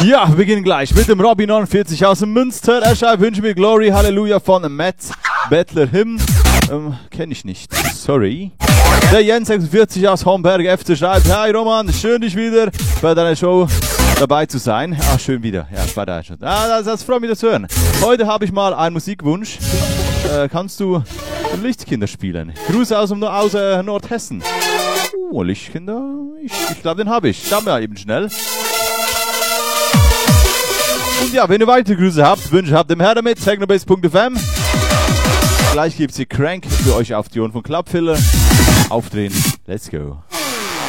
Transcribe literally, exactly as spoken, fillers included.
Ja, wir beginnen gleich mit dem Robby neunundvierzig aus dem Münster. Er schreibt, wünsche mir Glory, Halleluja von Matt Bettler Hymn. Ähm, kenne ich nicht, sorry. Der Jens sechsundvierzig aus Homberg F C schreibt, hi Roman, schön dich wieder bei deiner Show dabei zu sein. Ah, schön wieder. Ja, bei der Show. Ah, das, das freut mich, das zu hören. Heute habe ich mal einen Musikwunsch. Äh, kannst du Lichtkinder spielen? Grüße aus, dem, aus äh, Nordhessen. Oh, Lichtkinder, ich, ich glaube, den habe ich. Schauen wir eben schnell. Und ja, wenn ihr weitere Grüße habt, Wünsche habt, dem Herr damit, technobase punkt f m. Gleich gibt es hier Crank für euch auf die Ohren von Clubfiller. Aufdrehen, let's go.